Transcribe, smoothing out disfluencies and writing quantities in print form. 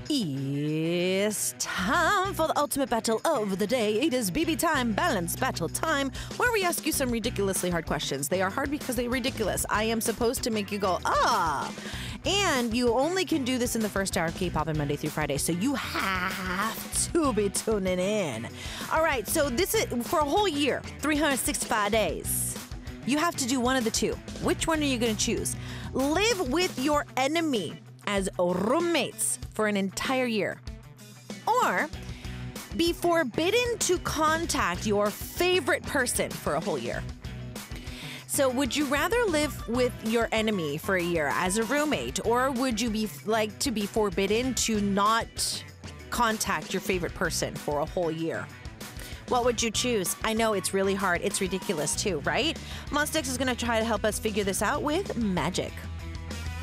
It's time for the ultimate battle of the day. It is BB time, balanced battle time, where we ask you some ridiculously hard questions. They are hard because they're ridiculous. I am supposed to make you go, ah. And you only can do this in the first hour of K-pop on Monday through Friday, so you have to be tuning in. All right, so this is for a whole year, 365 days. You have to do one of the two. Which one are you going to choose? Live with your enemy as roommates for an entire year, or be forbidden to contact your favorite person for a whole year. So would you rather live with your enemy for a year as a roommate, or would you like to be forbidden to not contact your favorite person for a whole year? What would you choose? I know it's really hard. It's ridiculous too, right? Monsta X is going to try to help us figure this out with magic.